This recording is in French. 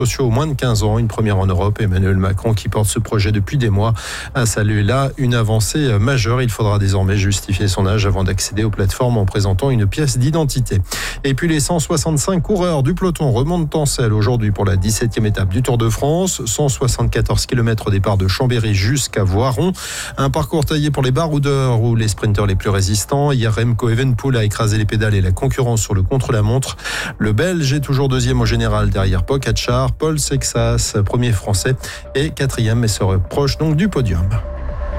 sociaux aux moins de 15 ans, une première en Europe. Emmanuel Macron, qui porte ce projet depuis des mois, a salué là une avancée majeure. Il faudra désormais justifier son âge avant d'accéder aux plateformes en présentant une pièce d'identité. Et puis les 165 coureurs du peloton remontent en selle aujourd'hui pour la 17e étape du Tour de France. 174 km au départ de Chambéry jusqu'à Voiron. Un parcours taillé pour les baroudeurs ou les sprinteurs les plus résistants. Hier, Remco Evenepoel a écrasé les pédales et la concurrence sur le contre-la-montre. Le Belge est toujours deuxième au général derrière Pogačar. Paul Sexas, premier français, et quatrième, mais se rapproche donc du podium.